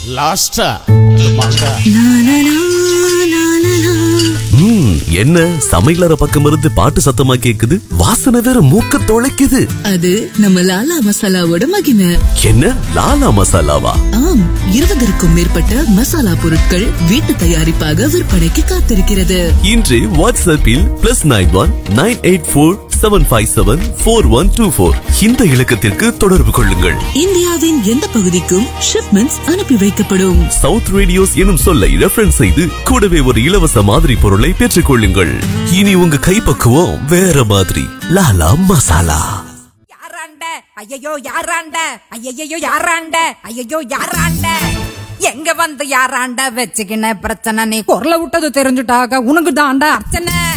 லாஸ்டா என்ன சமையலற பக்கம் இருந்து பாட்டு சத்தமா கேக்குது? வாசனை வேற மூக்க தொலைக்குது. அது நம்ம லாலா மசாலாவோட மகிமை. என்ன லாலா மசாலாவா? ஆம், 20க்கும் மேற்பட்ட மசாலா பொருட்கள் வீட்டு தயாரிப்பாக விற்பனைக்கு காத்திருக்கிறது. இன்று வாட்ஸ்அப்பில் +91 984 757 4124 இந்த இலக்கத்திற்கு தொடர்பு கொள்ளுங்கள். இந்தியாவின் எந்த பகுதிக்கும் ஷிப்மெண்ட்ஸ் அனுப்பி வைக்கப்படும். சவுத் ரேடியோஸ் எனும் சொல்லை ரெஃபரன்ஸ் செய்து கூடவே ஒரு இலவச மாதிரி பொருளை பெற்றுக் கொள்ளுங்கள். இனி உங்க கைப்பக்குவம் வேற மாதிரி. லாலா மசாலா. ஐயோ யாராண்ட ஐயோ யாராண்ட ஐயோ யாராண்ட எங்க வந்து யாராண்ட வச்சுக்கின பிரச்சனை நீ குரல விட்டது தெரிஞ்சுட்டாக உனக்கு தாண்டா அர்ச்சனை.